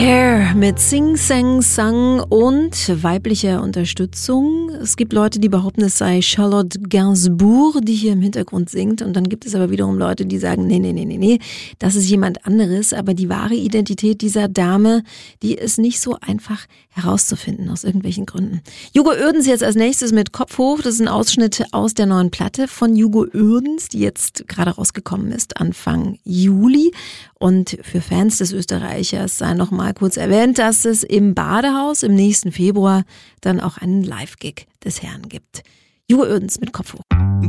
Air mit Sing Sang Sang und weiblicher Unterstützung. Es gibt Leute, die behaupten, es sei Charlotte Gainsbourg, die hier im Hintergrund singt. Und dann gibt es aber wiederum Leute, die sagen, nee, das ist jemand anderes. Aber die wahre Identität dieser Dame, die ist nicht so einfach herauszufinden, aus irgendwelchen Gründen. Hugo Oerdens jetzt als nächstes mit Kopf hoch. Das ist ein Ausschnitt aus der neuen Platte von Hugo Oerdens, die jetzt gerade rausgekommen ist, Anfang Juli. Und für Fans des Österreichers sei noch mal kurz erwähnt, dass es im Badehaus im nächsten Februar dann auch einen Live-Gig des Herrn gibt. Hugo Oerdens mit Kopf hoch.